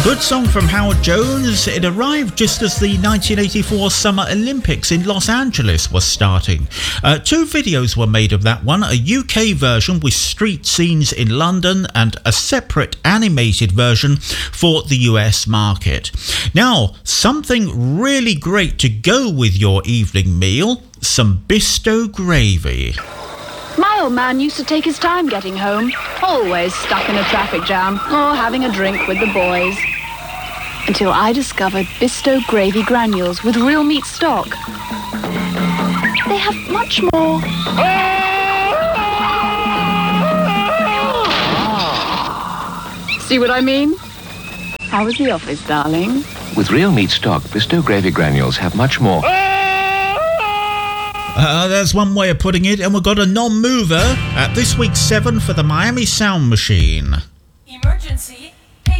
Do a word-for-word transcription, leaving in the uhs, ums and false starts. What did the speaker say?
Good song from Howard Jones. It arrived just as the nineteen eighty-four Summer Olympics in Los Angeles was starting. Uh, two videos were made of that one, a U K version with street scenes in London and a separate animated version for the U S market. Now, something really great to go with your evening meal, some Bisto gravy. My old man used to take his time getting home, always stuck in a traffic jam or having a drink with the boys. Until I discovered Bisto gravy granules with real meat stock. They have much more. See what I mean? How was the office, darling? With real meat stock, Bisto gravy granules have much more. Uh, there's one way of putting it, and we've got a non-mover at this week's seven for the Miami Sound Machine. Emergency.